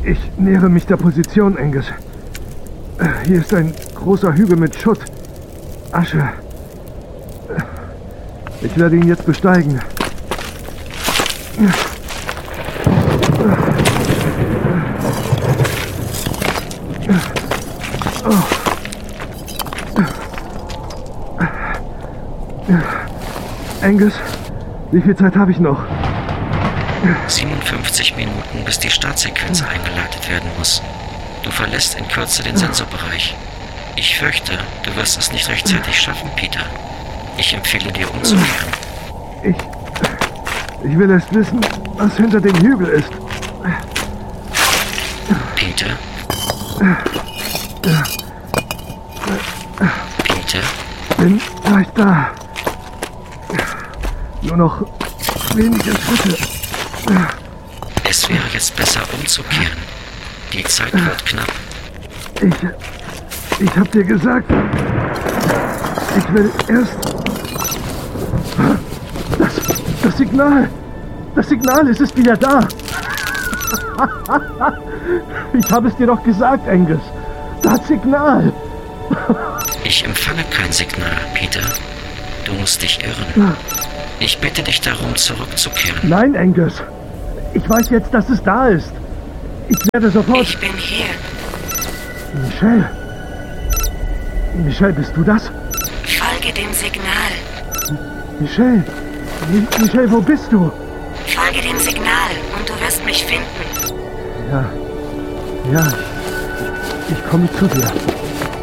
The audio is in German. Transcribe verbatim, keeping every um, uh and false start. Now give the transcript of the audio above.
Ich nähere mich der Position, Angus. Hier ist ein großer Hügel mit Schutt, Asche. Ich werde ihn jetzt besteigen. Angus, wie viel Zeit habe ich noch? siebenundfünfzig Minuten, bis die Startsequenz eingeleitet werden muss. Du verlässt in Kürze den Sensorbereich. Ich fürchte, du wirst es nicht rechtzeitig schaffen, Peter. Ich empfehle dir umzukehren. Ich... Ich will erst wissen, was hinter dem Hügel ist. Peter? Peter? Bin gleich da. Nur noch wenige Schritte. Es wäre jetzt besser umzukehren. Die Zeit wird knapp. Ich... Ich hab dir gesagt... Ich will erst... Das... Das Signal... Das Signal, es ist wieder da. Ich habe es dir doch gesagt, Angus. Das Signal. Ich empfange kein Signal, Peter. Du musst dich irren. Ich bitte dich darum, zurückzukehren. Nein, Angus. Ich weiß jetzt, dass es da ist. Ich werde sofort... Ich bin hier. Michelle. Michelle, bist du das? Folge dem Signal. Michelle. Mi- Michelle, wo bist du? Folge dem Signal und du wirst mich finden. Ja. Ja. Ich komme zu dir.